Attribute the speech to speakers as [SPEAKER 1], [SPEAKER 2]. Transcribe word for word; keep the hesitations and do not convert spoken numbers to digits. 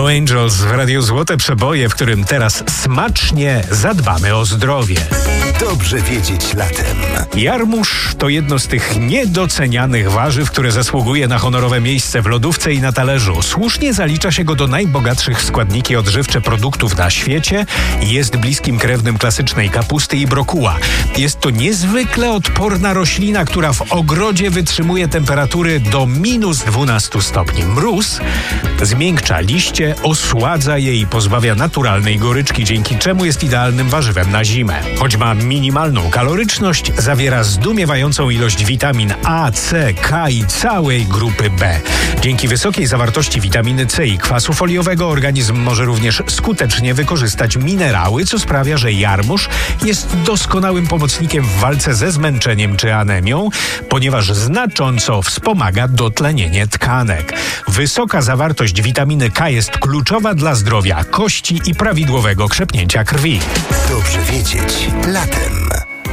[SPEAKER 1] No Angels w Radiu Złote Przeboje, w którym teraz smacznie zadbamy o zdrowie.
[SPEAKER 2] Dobrze wiedzieć latem.
[SPEAKER 1] Jarmuż to jedno z tych niedocenianych warzyw, które zasługuje na honorowe miejsce w lodówce i na talerzu. Słusznie zalicza się go do najbogatszych w składniki odżywcze produktów na świecie i jest bliskim krewnym klasycznej kapusty i brokuła. Jest to niezwykle odporna roślina, która w ogrodzie wytrzymuje temperatury do minus dwunastu stopni. Mróz zmiękcza liście, osładza je i pozbawia naturalnej goryczki, dzięki czemu jest idealnym warzywem na zimę. Choć ma minimalną kaloryczność, zawiera zdumiewającą ilość witamin A, C, K i całej grupy B. Dzięki wysokiej zawartości witaminy C i kwasu foliowego organizm może również skutecznie wykorzystać minerały, co sprawia, że jarmuż jest doskonałym pomocnikiem w walce ze zmęczeniem czy anemią, ponieważ znacząco wspomaga dotlenienie tkanek. Wysoka zawartość witaminy K jest kluczowa dla zdrowia kości i prawidłowego krzepnięcia krwi.
[SPEAKER 2] Dobrze wiedzieć latem.